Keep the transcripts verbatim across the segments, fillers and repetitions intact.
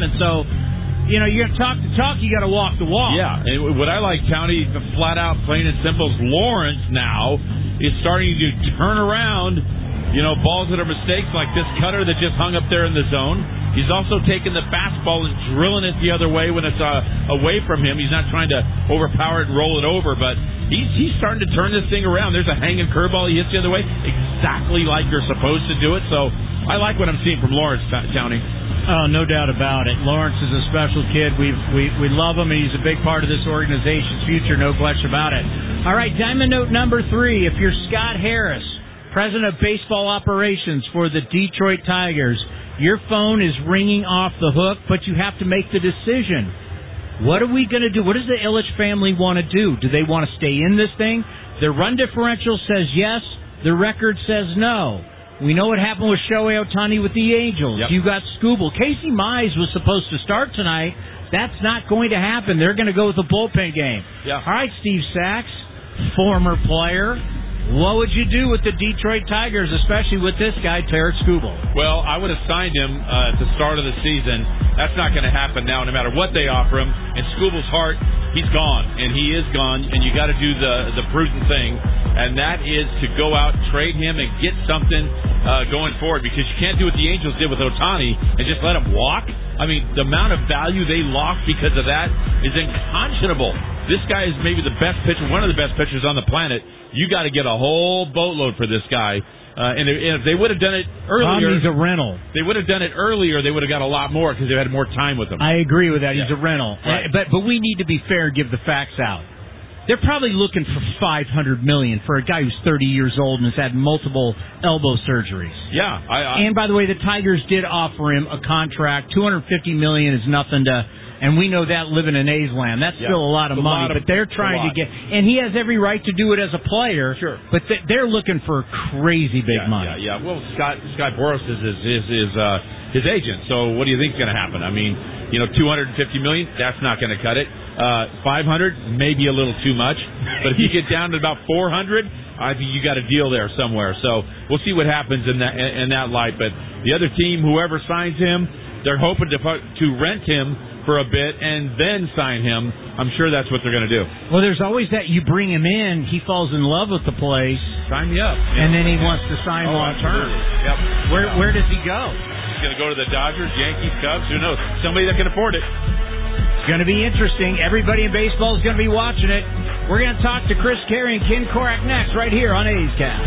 seven. So, you know, you're going to talk the talk, you got to walk the walk. Yeah, and what I like, Townie, flat out, plain and simple, is Lawrence now is starting to turn around, you know, balls that are mistakes like this cutter that just hung up there in the zone. He's also taking the fastball and drilling it the other way when it's uh, away from him. He's not trying to overpower it and roll it over, but he's he's starting to turn this thing around. There's a hanging curveball he hits the other way, exactly like you're supposed to do it. So I like what I'm seeing from Lawrence, Townie. Oh, no doubt about it. Lawrence is a special kid. We we we love him, and he's a big part of this organization's future, no question about it. All right, Diamond Note number three. If you're Scott Harris, President of Baseball Operations for the Detroit Tigers, your phone is ringing off the hook, but you have to make the decision. What are we going to do? What does the Ilitch family want to do? Do they want to stay in this thing? Their run differential says yes. Their record says no. We know what happened with Shohei Ohtani with the Angels. Yep. You got Scooble. Casey Mize was supposed to start tonight. That's not going to happen. They're going to go with the bullpen game. Yeah. All right, Steve Sachs, former player. What would you do with the Detroit Tigers, especially with this guy, Tarek Skubal? Well, I would have signed him uh, at the start of the season. That's not going to happen now, no matter what they offer him. In Skubal's heart, he's gone, and he is gone, and you got to do the, the prudent thing, and that is to go out, trade him, and get something uh, going forward, because you can't do what the Angels did with Ohtani and just let him walk. I mean, the amount of value they lost because of that is inconscionable. This guy is maybe the best pitcher, one of the best pitchers on the planet. You got to get a whole boatload for this guy. Uh, and, if, and if they would have done it earlier, he's a rental. They would have done it earlier. They would have got a lot more because they had more time with him. I agree with that. He's yeah. a rental. Right. But but we need to be fair and give the facts out. They're probably looking for five hundred million dollars for a guy who's thirty years old and has had multiple elbow surgeries. Yeah. I, I, and by the way, the Tigers did offer him a contract. two hundred fifty million dollars is nothing to. And we know that living in A's land. That's yeah. still a lot of it's money. lot of, but they're trying to get... And he has every right to do it as a player. Sure. But they're looking for crazy big yeah, money. Yeah, yeah. Well, Scott Scott Boras is his, his, his, uh, his agent. So what do you think is going to happen? I mean, you know, two hundred fifty million dollars, that's not going to cut it. Uh, five hundred, maybe a little too much. But if you get down to about four hundred, I think you got a deal there somewhere. So we'll see what happens in that in that light. But the other team, whoever signs him, they're hoping to to rent him for a bit and then sign him. I'm sure that's what they're going to do. Well, there's always that. You bring him in, he falls in love with the place. Sign me up. And then he wants to sign oh, long term. Yep. Where where does he go? He's going to go to the Dodgers, Yankees, Cubs. Who knows? Somebody that can afford it. It's going to be interesting. Everybody in baseball is going to be watching it. We're going to talk to Chris Carey and Ken Korak next right here on A's Cast.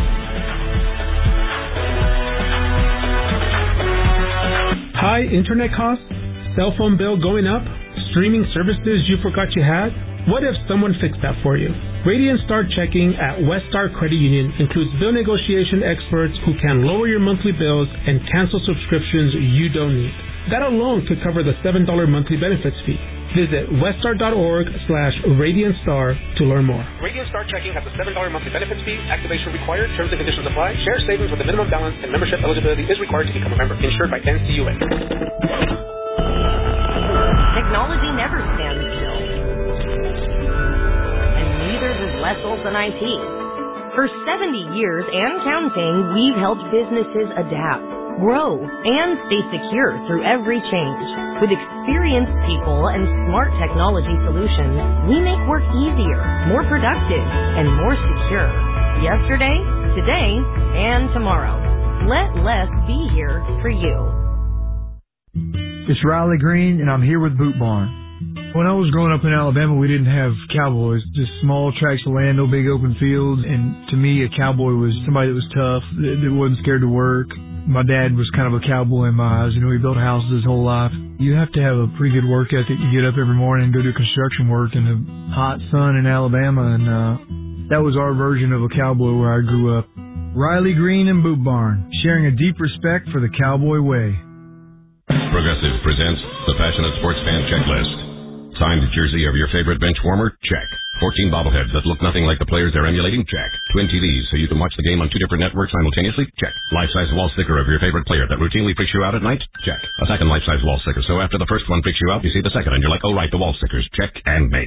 High internet costs? Cell phone bill going up? Streaming services you forgot you had? What if someone fixed that for you? Radiant Star Checking at West Star Credit Union includes bill negotiation experts who can lower your monthly bills and cancel subscriptions you don't need. That alone could cover the seven dollars monthly benefits fee. Visit weststar.org slash Radiant Star to learn more. Radiant Star Checking has a seven dollars monthly benefits fee. Activation required. Terms and conditions apply. Share savings with a minimum balance and membership eligibility is required to become a member. Insured by N C U A. Technology never stands still. And neither does Les Olson I T. For seventy years and counting, we've helped businesses adapt, grow, and stay secure through every change. With experienced people and smart technology solutions, we make work easier, more productive, and more secure. Yesterday, today, and tomorrow. Let Les be here for you. It's Riley Green, and I'm here with Boot Barn. When I was growing up in Alabama, we didn't have cowboys, just small tracts of land, no big open fields. And to me, a cowboy was somebody that was tough, that, that wasn't scared to work. My dad was kind of a cowboy in my eyes. You know, he built houses his whole life. You have to have a pretty good work ethic to get up every morning and go do construction work in the hot sun in Alabama. And uh, that was our version of a cowboy where I grew up. Riley Green and Boot Barn, sharing a deep respect for the cowboy way. Progressive presents the Passionate Sports Fan Checklist. Signed jersey of your favorite bench warmer? Check. fourteen bobbleheads that look nothing like the players they're emulating? Check. Twin T Vs so you can watch the game on two different networks simultaneously? Check. Life-size wall sticker of your favorite player that routinely freaks you out at night? Check. A second life-size wall sticker, so after the first one freaks you out, you see the second and you're like, oh right, the wall stickers. Check and mate.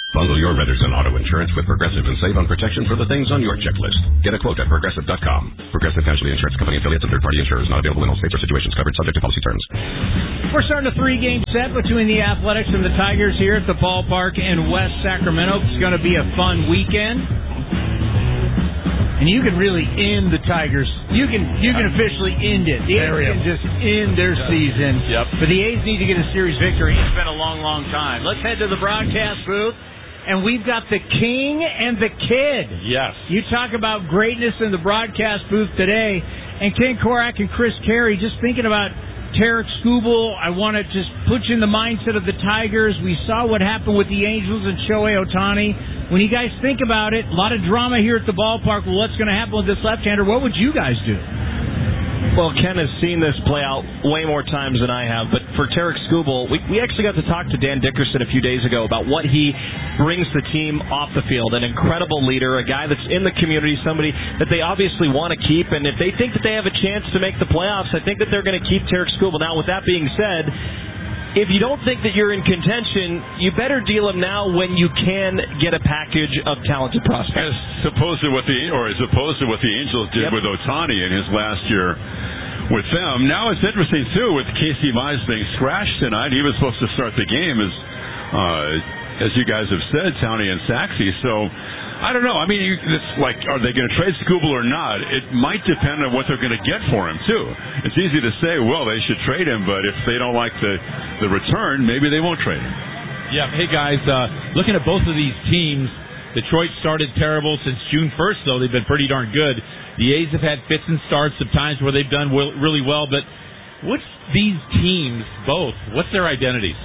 Bundle your renters and auto insurance with Progressive and save on protection for the things on your checklist. Get a quote at Progressive dot com. Progressive Casualty Insurance Company affiliates and third-party insurers not available in all states or situations covered subject to policy terms. We're starting a three-game set between the Athletics and the Tigers here at the ballpark in West Sacramento. It's going to be a fun weekend. And you can really end the Tigers. You can you can officially end it. The A's can just end their season. Yep. But the A's need to get a series victory. It's been a long, long time. Let's head to the broadcast booth. And we've got the king and the kid. Yes. You talk about greatness in the broadcast booth today. And Ken Korak and Chris Carey, just thinking about Tarek Skubal, I want to just put you in the mindset of the Tigers. We saw what happened with the Angels and Shohei Ohtani. When you guys think about it, a lot of drama here at the ballpark. Well, what's going to happen with this left-hander? What would you guys do? Well, Ken has seen this play out way more times than I have, but for Tarek Skubal, we, we actually got to talk to Dan Dickerson a few days ago about what he brings the team off the field. An incredible leader, a guy that's in the community, somebody that they obviously want to keep, and if they think that they have a chance to make the playoffs, I think that they're going to keep Tarek Skubal. Now, with that being said, if you don't think that you're in contention, you better deal him now when you can get a package of talented prospects. As opposed to what the or as opposed to what the Angels did yep. with Ohtani in his last year with them. Now it's interesting too with Casey Mize being scratched tonight. He was supposed to start the game as uh, as you guys have said, Townie and Saxey. So I don't know. I mean, it's like, are they going to trade Skubal or not? It might depend on what they're going to get for him, too. It's easy to say, well, they should trade him, but if they don't like the, the return, maybe they won't trade him. Yeah, hey, guys, uh, looking at both of these teams, Detroit started terrible since June first, though. They've been pretty darn good. The A's have had fits and starts of times where they've done really well, but what's these teams, both, what's their identities?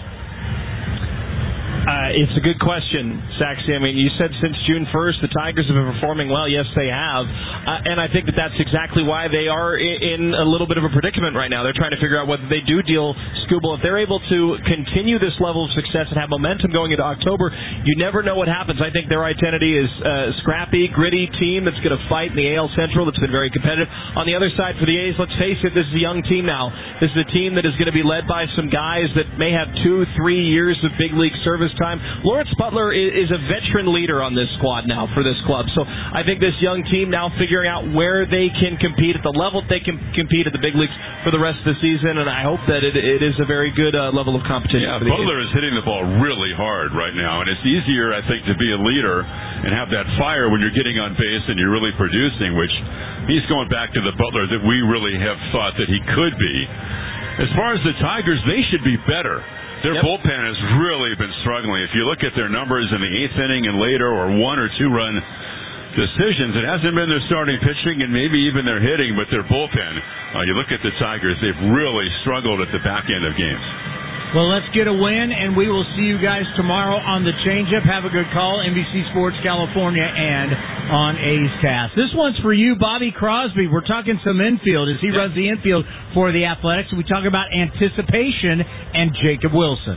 Uh, it's a good question, Saxy. I mean, you said since June first the Tigers have been performing well. Yes, they have. Uh, and I think that that's exactly why they are in a little bit of a predicament right now. They're trying to figure out whether they do deal Skubal. If they're able to continue this level of success and have momentum going into October, you never know what happens. I think their identity is a scrappy, gritty team that's going to fight in the A L Central that's been very competitive. On the other side for the A's, let's face it, this is a young team now. This is a team that is going to be led by some guys that may have two, three years of big league service time. Lawrence Butler is a veteran leader on this squad now for this club. So I think this young team now figuring out where they can compete at the level they can compete at the big leagues for the rest of the season, and I hope that it, it is a very good uh, level of competition. Yeah, for the Butler game. is hitting the ball really hard right now, and it's easier, I think, to be a leader and have that fire when you're getting on base and you're really producing, which he's going back to the Butler that we really have thought that he could be. As far as the Tigers, they should be better. Their yep. bullpen has really been struggling. If you look at their numbers in the eighth inning and later, or one or two run decisions, it hasn't been their starting pitching and maybe even their hitting, but their bullpen. Uh, you look at the Tigers, they've really struggled at the back end of games. Well, let's get a win, and we will see you guys tomorrow on the Changeup. Have a good call, N B C Sports California and on A's Cast. This one's for you, Bobby Crosby. We're talking some infield as he runs the infield for the Athletics. We talk about anticipation and Jacob Wilson.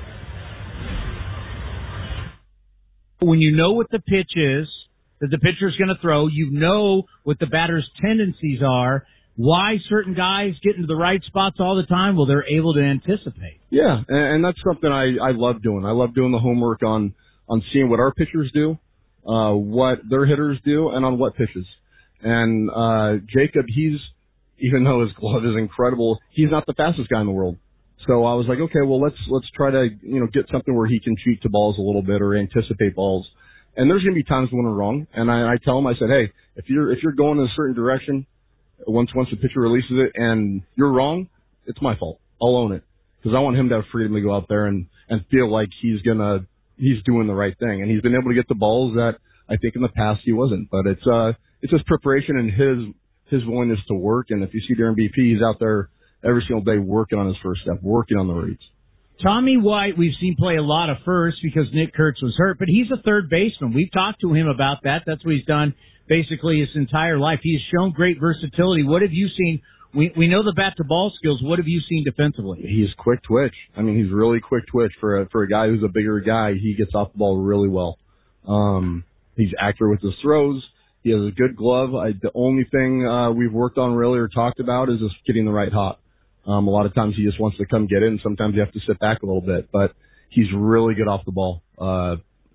When you know what the pitch is that the pitcher's going to throw, you know what the batter's tendencies are. Why certain guys get into the right spots all the time? Well, they're able to anticipate. Yeah, and, and that's something I, I love doing. I love doing the homework on, on seeing what our pitchers do, uh, what their hitters do, and on what pitches. And uh, Jacob, he's, even though his glove is incredible, he's not the fastest guy in the world. So I was like, okay, well, let's let's try to you know get something where he can cheat to balls a little bit or anticipate balls. And there's going to be times when we're wrong. And I, I tell him, I said, hey, if you're if you're going in a certain direction, Once once the pitcher releases it and you're wrong, it's my fault. I'll own it because I want him to have freedom to go out there and, and feel like he's gonna he's doing the right thing. And he's been able to get the balls that I think in the past he wasn't. But it's uh it's his preparation and his his willingness to work. And if you see during B P, he's out there every single day working on his first step, working on the reads. Tommy White, we've seen play a lot of first because Nick Kurtz was hurt, but he's a third baseman. We've talked to him about that. That's what he's done basically his entire life. He's shown great versatility. What have you seen? We we know the bat-to-ball skills. What have you seen defensively? He's quick twitch. I mean, he's really quick twitch. For a, for a guy who's a bigger guy, he gets off the ball really well. Um, he's accurate with his throws. He has a good glove. I, the only thing uh, we've worked on really or talked about is just getting the right hop. Um, a lot of times he just wants to come get it, and sometimes you have to sit back a little bit. But he's really good off the ball. Uh,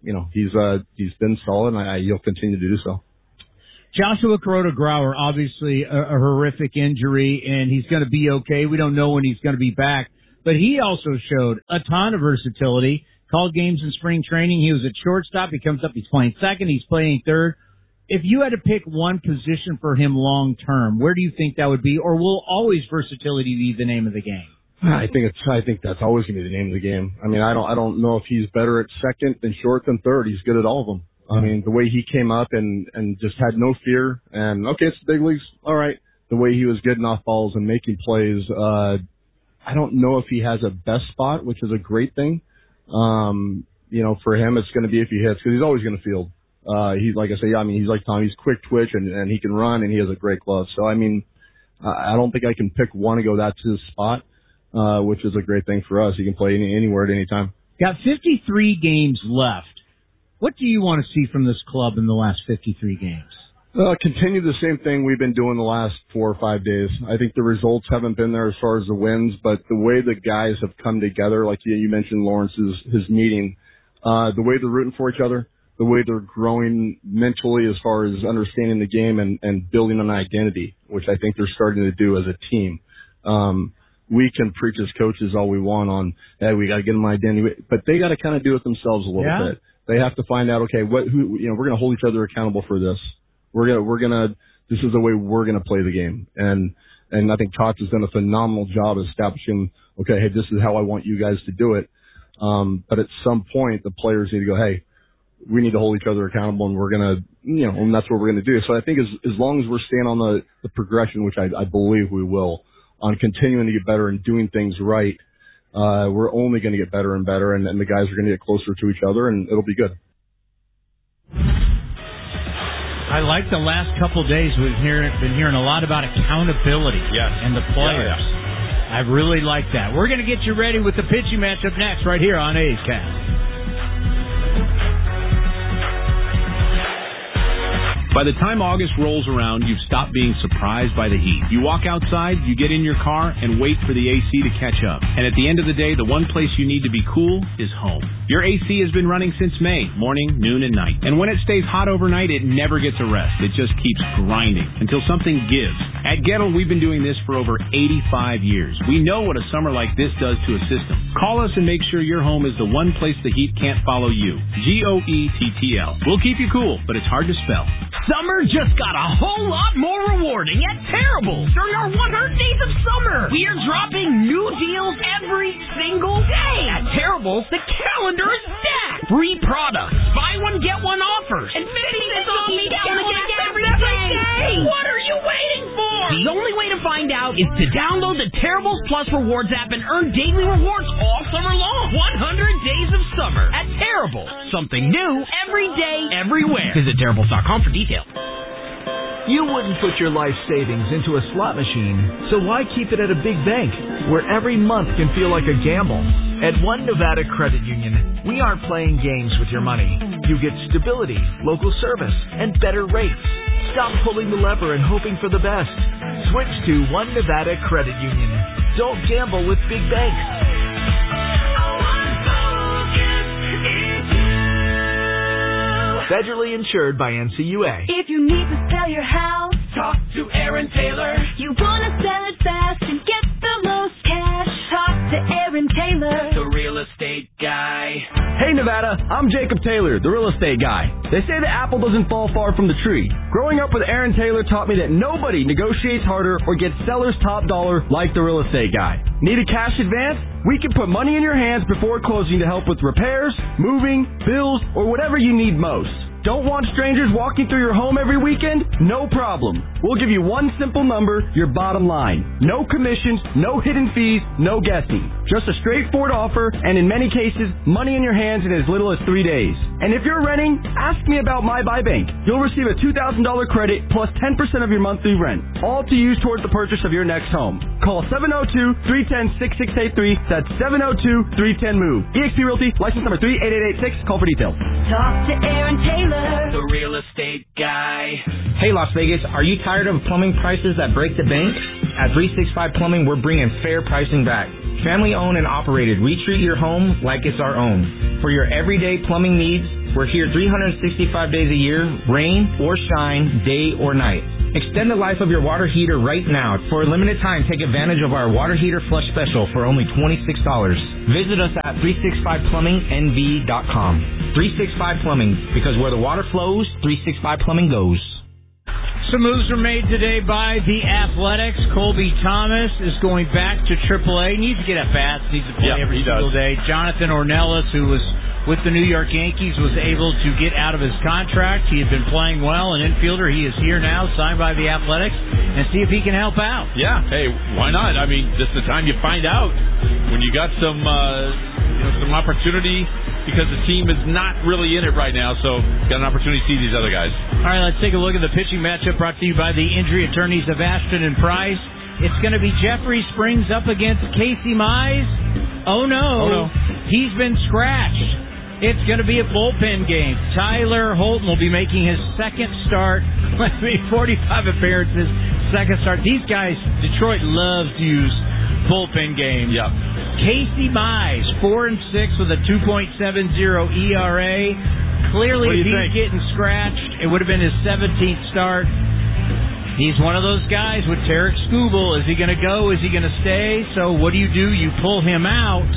you know, he's uh, he's been solid, and I, he'll continue to do so. Joshua Kuroda-Grauer, obviously a, a horrific injury, and he's going to be okay. We don't know when he's going to be back, but he also showed a ton of versatility. Called games in spring training. He was at shortstop. He comes up. He's playing second. He's playing third. If you had to pick one position for him long term, where do you think that would be? Or will always versatility be the name of the game? I think it's. I think that's always going to be the name of the game. I mean, I don't. I don't know if he's better at second than short than third. He's good at all of them. I mean, the way he came up and and just had no fear, and okay, it's the big leagues. All right. The way he was getting off balls and making plays. Uh, I don't know if he has a best spot, which is a great thing. Um, you know, for him, it's going to be if he hits, because he's always going to field. Uh, he's like I say, yeah, I mean, he's like Tom. He's quick twitch and and he can run and he has a great glove. So I mean, I don't think I can pick one and go that's his spot, uh, which is a great thing for us. He can play any, anywhere at any time. Got fifty-three games left. What do you want to see from this club in the last fifty-three games? Uh, continue the same thing we've been doing the last four or five days. I think the results haven't been there as far as the wins, but the way the guys have come together, like you, you mentioned Lawrence's his meeting, uh, the way they're rooting for each other, the way they're growing mentally as far as understanding the game and, and building an identity, which I think they're starting to do as a team. Um, we can preach as coaches all we want on, hey, we got to get them an identity, but they got to kind of do it themselves a little yeah. bit. They have to find out, okay, what, who, you know, we're going to hold each other accountable for this. We're gonna, we're gonna, this is the way we're gonna play the game. And, and I think Tots has done a phenomenal job establishing, okay, hey, this is how I want you guys to do it. Um, but at some point, the players need to go, hey, we need to hold each other accountable, and we're gonna, you know, and that's what we're gonna do. So I think as, as long as we're staying on the, the progression, which I, I believe we will, on continuing to get better and doing things right, uh, we're only gonna get better and better, and, and the guys are gonna get closer to each other, and it'll be good. I like the last couple of days we've hear, been hearing a lot about accountability yes. and the players. Yeah, yeah. I really like that. We're going to get you ready with the pitching matchup next right here on A's Cast. By the time August rolls around, you've stopped being surprised by the heat. You walk outside, you get in your car, and wait for the A C to catch up. And at the end of the day, the one place you need to be cool is home. Your A C has been running since May, morning, noon, and night. And when it stays hot overnight, it never gets a rest. It just keeps grinding until something gives. At Gettle, we've been doing this for over eighty-five years. We know what a summer like this does to a system. Call us and make sure your home is the one place the heat can't follow you. G O E T T L. We'll keep you cool, but it's hard to spell. Summer just got a whole lot more rewarding at Terrible during our one hundred days of summer. We are dropping new deals every single day. At Terrible, the calendar is stacked. Free products, buy one, get one offers, and fifty cents off each gallon of gas every day. What are you waiting for? The only way to find out is to download the Terribles Plus Rewards app and earn daily rewards all summer long. one hundred days of summer at Terrible. Something new every day, everywhere. Visit Terribles dot com for details. You wouldn't put your life savings into a slot machine, so why keep it at a big bank where every month can feel like a gamble? At One Nevada Credit Union, we aren't playing games with your money. You get stability, local service, and better rates. Stop pulling the lever and hoping for the best. Switch to One Nevada Credit Union. Don't gamble with big banks. Federally insured by N C U A. If you need to sell your house, talk to Aaron Taylor. You want to sell it fast and get the most cash, talk to Aaron Taylor, the real estate guy. Hey Nevada, I'm Jacob Taylor, the real estate guy. They say the apple doesn't fall far from the tree. Growing up with Aaron Taylor taught me that nobody negotiates harder or gets seller's top dollar like the real estate guy. Need a cash advance? We can put money in your hands before closing to help with repairs, moving, bills, or whatever you need most. Don't want strangers walking through your home every weekend? No problem. We'll give you one simple number, your bottom line. No commissions, no hidden fees, no guessing. Just a straightforward offer, and in many cases, money in your hands in as little as three days. And if you're renting, ask me about My Buy Bank. You'll receive a two thousand dollars credit plus ten percent of your monthly rent, all to use towards the purchase of your next home. Call seven oh two, three one oh, six six eight three. That's seven oh two, three one oh, MOVE. eXp Realty, license number three eight eight eight six. Call for details. Talk to Aaron Taylor, the real estate guy. Hey Las Vegas, are you tired of plumbing prices that break the bank? At three sixty-five Plumbing, we're bringing fair pricing back. Family owned and operated, we treat your home like it's our own. For your everyday plumbing needs, we're here three hundred sixty-five days a year, rain or shine, day or night. Extend the life of your water heater right now. For a limited time, take advantage of our water heater flush special for only twenty-six dollars. Visit us at three sixty-five plumbing n v dot com. three sixty-five Plumbing, because where the water flows, three sixty-five Plumbing goes. Some moves are made today by the Athletics. Colby Thomas is going back to triple A. Needs to get at bats. Needs to play yep, every single does. day. Jonathan Ornelas, who was with the New York Yankees, was able to get out of his contract. He had been playing well, an infielder. He is here now, signed by the Athletics, and see if he can help out. Yeah, hey, why not? I mean, this is the time you find out when you got some, uh, you know, some opportunity, because the team is not really in it right now, so got an opportunity to see these other guys. All right, let's take a look at the pitching matchup brought to you by the injury attorneys of Ashton and Price. It's going to be Jeffrey Springs up against Casey Mize. Oh, no. Oh, no. He's been scratched. It's going to be a bullpen game. Tyler Holton will be making his second start. I mean, forty-five appearances, second start. These guys, Detroit loves to use bullpen games. Yep. Casey Mize, four and six with a two point seven oh E R A. Clearly, if he's think? getting scratched, it would have been his seventeenth start. He's one of those guys with Tarek Skubal. Is he going to go? Is he going to stay? So what do you do? You pull him out,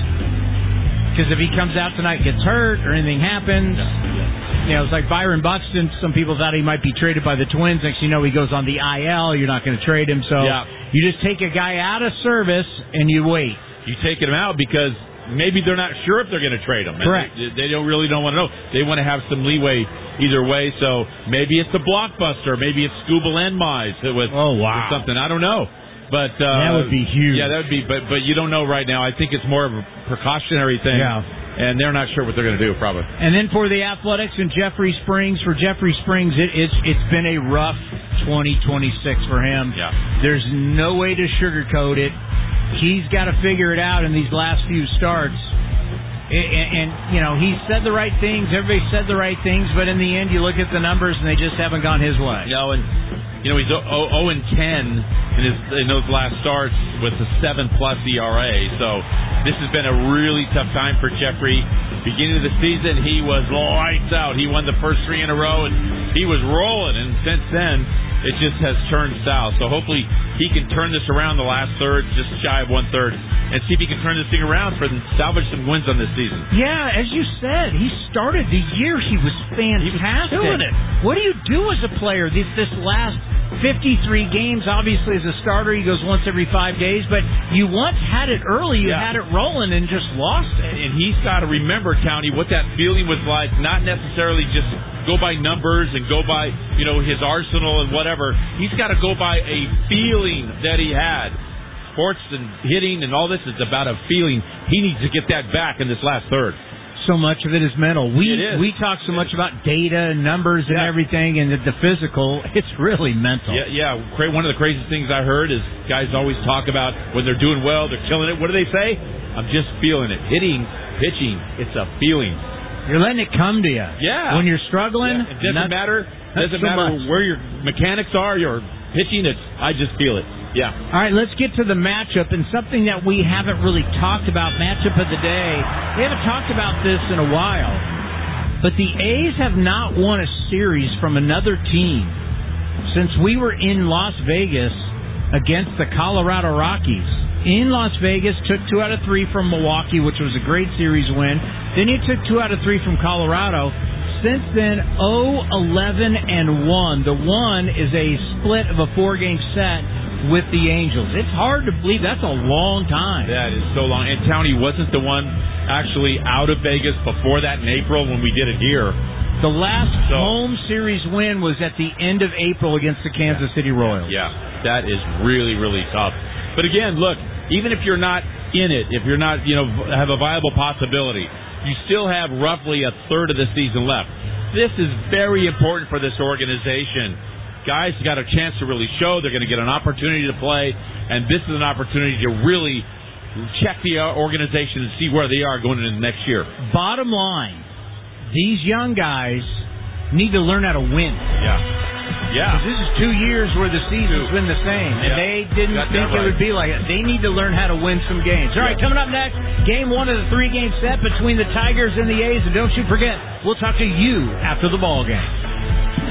because if he comes out tonight, gets hurt, or anything happens, you know, it's like Byron Buxton. Some people thought he might be traded by the Twins. Next, you know, he goes on the I L. You're not going to trade him. So yeah. you just take a guy out of service and you wait. You take him out because maybe they're not sure if they're going to trade him. Correct. They, they don't really don't want to know. They want to have some leeway either way. So maybe it's the blockbuster. Maybe it's Skubal and Mize with, oh, wow. with something. I don't know. But uh, that would be huge. Yeah, that would be. But but you don't know right now. I think it's more of a precautionary thing. Yeah. And they're not sure what they're going to do, probably. And then for the Athletics and Jeffrey Springs, for Jeffrey Springs, it, it's it's been a rough twenty twenty-six for him. Yeah. There's no way to sugarcoat it. He's got to figure it out in these last few starts. And, and, you know, he said the right things. Everybody said the right things. But in the end, you look at the numbers, and they just haven't gone his way. No, and, you know, he's oh and ten in, his, in those last starts with a seven plus E R A. So this has been a really tough time for Jeffrey. Beginning of the season, he was lights out. He won the first three in a row, and he was rolling. And since then, it just has turned south. So hopefully he can turn this around the last third, just shy of one third, and see if he can turn this thing around for and salvage some wins on this season. Yeah, as you said, he started the year. He was fantastic. He was doing it. What do you do as a player this, this last fifty-three games? Obviously, as a starter, he goes once every five days, but you once had it early. You yeah. had it rolling and just lost it. And he's got to remember, Townie, what that feeling was like, not necessarily just go by numbers and go by, you know, his arsenal and whatever. He's got to go by a feeling that he had. Sports and hitting and all this is about a feeling. He needs to get that back in this last third. So much of it is mental. We it is. we talk so much about data and numbers and yeah. everything, and the, the physical. It's really mental. Yeah, yeah. One of the craziest things I heard is guys always talk about when they're doing well, they're killing it. What do they say? I'm just feeling it. Hitting, pitching, it's a feeling. You're letting it come to you. Yeah. When you're struggling, yeah. It doesn't not, matter. Doesn't so matter much. where your mechanics are. Your pitching, it's I just feel it. Yeah. All right, let's get to the matchup, and something that we haven't really talked about, matchup of the day. We haven't talked about this in a while, but the A's have not won a series from another team since we were in Las Vegas against the Colorado Rockies. In Las Vegas, took two out of three from Milwaukee, which was a great series win. Then you took two out of three from Colorado. Since then, oh, eleven, and one. The one is a split of a four-game set with the Angels. It's hard to believe that's a long time. That is so long. And Townie wasn't the one actually out of Vegas before that in April when we did it here. The last so, home series win was at the end of April against the Kansas yeah. City Royals. Yeah, that is really, really tough. But again, look, even if you're not in it, if you're not, you know, have a viable possibility, you still have roughly a third of the season left. This is very important for this organization. Guys got a chance to really show. They're going to get an opportunity to play, and this is an opportunity to really check the organization and see where they are going into the next year. Bottom line, these young guys need to learn how to win. Yeah. Yeah. Because this is two years where the season's been the same, and Yeah. they didn't Got think that it right. would be like it. They need to learn how to win some games. All right, Yeah. coming up next, game one of the three-game set between the Tigers and the A's, and don't you forget, we'll talk to you after the ball game.